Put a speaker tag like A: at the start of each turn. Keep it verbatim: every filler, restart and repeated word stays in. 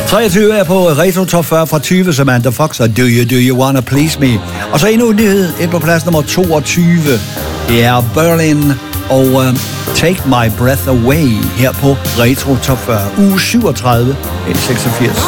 A: treogtyve er på Retro Top fyrre fra tyve, Samantha Fox og Do You Do You Wanna Please Me. Og så endnu en nyhed ind på plads nummer toogtyve. Det er Berlin og uh, Take My Breath Away her på Retro Top fyrre. Uge syvogtredive, seksogfirs.